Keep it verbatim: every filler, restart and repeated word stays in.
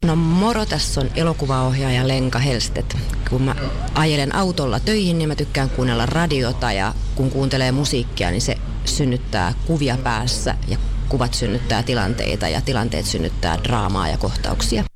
No moro, tässä on elokuvaohjaaja Lenka Hellstedt. Kun mä ajelen autolla töihin, niin mä tykkään kuunnella radiota ja kun kuuntelee musiikkia, niin se synnyttää kuvia päässä ja kuvat synnyttää tilanteita ja tilanteet synnyttää draamaa ja kohtauksia.